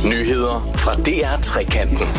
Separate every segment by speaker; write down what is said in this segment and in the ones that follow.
Speaker 1: Nyheder fra DR Trekanten.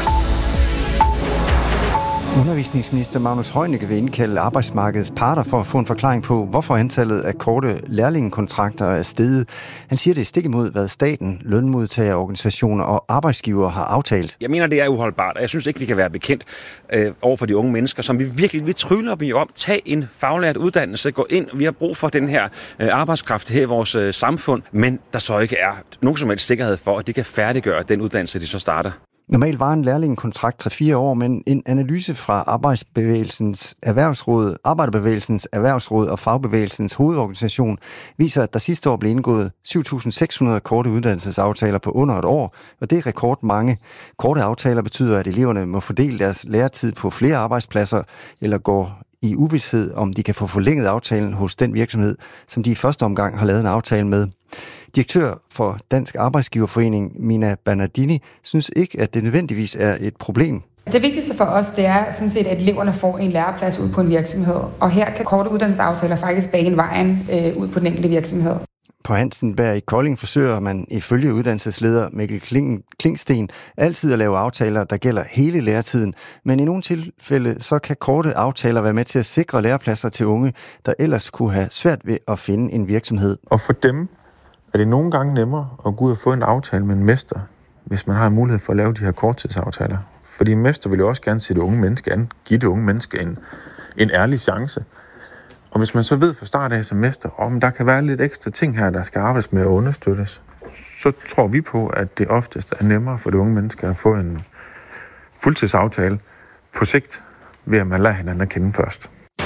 Speaker 2: Undervisningsminister Magnus Heunicke vil indkalde arbejdsmarkedets parter for at få en forklaring på, hvorfor antallet af korte lærlingekontrakter er steget. Han siger, det er stik imod, hvad staten, lønmodtagerorganisationer og arbejdsgivere har aftalt.
Speaker 3: Jeg mener, det er uholdbart, og jeg synes ikke, vi kan være bekendt over for de unge mennesker, som vi tryller dem jo om. Tag en faglært uddannelse, gå ind. Vi har brug for den her arbejdskraft her i vores samfund, men der så ikke er nogen som helst sikkerhed for, at de kan færdiggøre den uddannelse, de så starter.
Speaker 2: Normalt var en lærlingekontrakt 3-4 år, men en analyse fra Arbejderbevægelsens Erhvervsråd og Fagbevægelsens Hovedorganisation viser, at der sidste år blev indgået 7.600 korte uddannelsesaftaler på under et år, og det er rekordmange. Korte aftaler betyder, at eleverne må fordele deres læretid på flere arbejdspladser eller går i uvished, om de kan få forlænget aftalen hos den virksomhed, som de i første omgang har lavet en aftale med. Direktør for Dansk Arbejdsgiverforening, Mina Bernardini, synes ikke, at det nødvendigvis er et problem.
Speaker 4: Det vigtigste for os, det er sådan set, at eleverne får en læreplads ud på en virksomhed. Og her kan korte uddannelsesaftaler faktisk bane vejen ud på den enkelte virksomhed.
Speaker 2: På Hansenberg i Kolding forsøger man ifølge uddannelsesleder Mikkel Klingsten altid at lave aftaler, der gælder hele læretiden. Men i nogle tilfælde så kan korte aftaler være med til at sikre lærepladser til unge, der ellers kunne have svært ved at finde en virksomhed.
Speaker 5: Og for dem er det nogle gange nemmere at gå ud og få en aftale med en mester, hvis man har en mulighed for at lave de her korttidsaftaler. Fordi en mester vil jo også gerne se det unge menneske an, give det unge menneske en ærlig chance. Og hvis man så ved fra start af som mester, om der kan være lidt ekstra ting her, der skal arbejdes med og understøttes, så tror vi på, at det oftest er nemmere for det unge menneske at få en fuldtidsaftale på sigt, ved at man lader hinanden at kende først.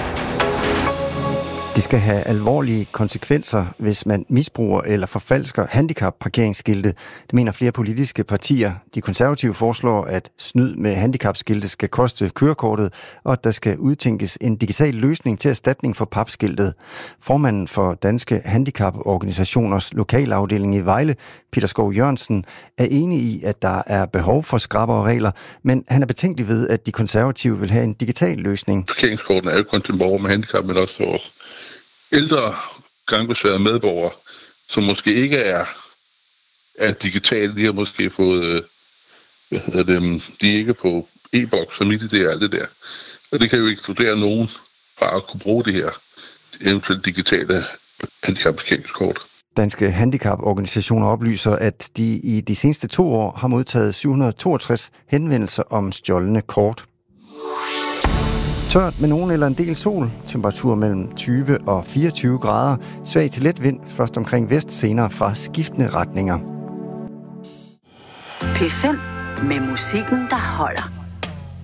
Speaker 2: Det skal have alvorlige konsekvenser, hvis man misbruger eller forfalsker handicapparkeringsskilte. Det mener flere politiske partier. De konservative foreslår, at snyd med handicapskilte skal koste kørekortet, og at der skal udtænkes en digital løsning til erstatning for papskiltet. Formanden for Danske Handicaporganisationers lokalafdeling i Vejle, Peter Skov Jørgensen, er enig i, at der er behov for skrappere regler, men han er betænkelig ved, at de konservative vil have en digital løsning.
Speaker 6: Parkeringskorten er jo kun til borgere med handicap, men også til vores ældre gangbesværede medborgere, som måske ikke er digitale. De har måske fået, de er ikke på e-boks og MitID og alt det der. Og det kan jo ekskludere nogen fra at kunne bruge det her eventuelt digitale handicapparkeringskort.
Speaker 2: Danske Handicaporganisationer oplyser, at de i de seneste 2 år har modtaget 762 henvendelser om stjålne kort. Tørt med nogen eller en del sol. Temperatur mellem 20 og 24 grader. Svag til let vind, først omkring vest, senere fra skiftende retninger.
Speaker 7: P5 med musikken, der holder.